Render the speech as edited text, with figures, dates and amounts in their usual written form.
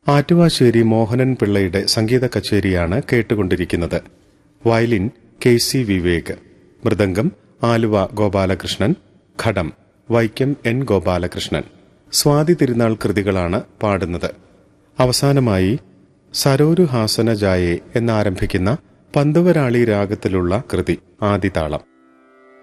ആറ്റുവാശ്ശേരി മോഹനൻ പിള്ളയുടെ സംഗീത കച്ചേരിയാണ് കേട്ടുകൊണ്ടിരിക്കുന്നത്. Violin KC Vivek, mridangam Aluva Gopalakrishnan, ഘടം Vaikom N Gopalakrishnan. Swathi Thirunal കൃതികളാണ് പാടുന്നത്. അവസാനമായി സരോരു ഹാസന ജായേ എന്നാരംഭിക്കുന്ന പന്തുവരാളി രാഗത്തിലുള്ള കൃതി ആദിതാളം.